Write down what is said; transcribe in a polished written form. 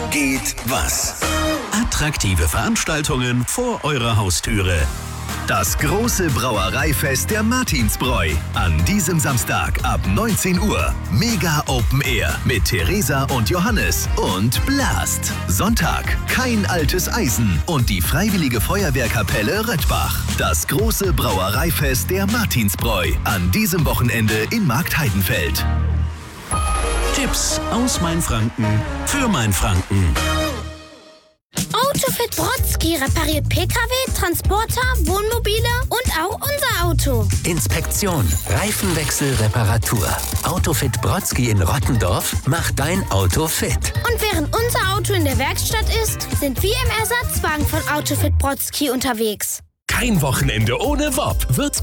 geht was. Attraktive Veranstaltungen vor eurer Haustüre. Das große Brauereifest der Martinsbräu. An diesem Samstag ab 19 Uhr. Mega Open Air mit Theresa und Johannes und Blast. Sonntag kein altes Eisen und die Freiwillige Feuerwehrkapelle Röttbach. Das große Brauereifest der Martinsbräu. An diesem Wochenende in Marktheidenfeld. Tipps aus Mainfranken für Mainfranken. Autofit Brodsky repariert Pkw, Transporter, Wohnmobile und auch unser Auto. Inspektion, Reifenwechsel, Reparatur. Autofit Brodsky in Rottendorf macht dein Auto fit. Und während unser Auto in der Werkstatt ist, sind wir im Ersatzwagen von Autofit Brodsky unterwegs. Kein Wochenende ohne WOP.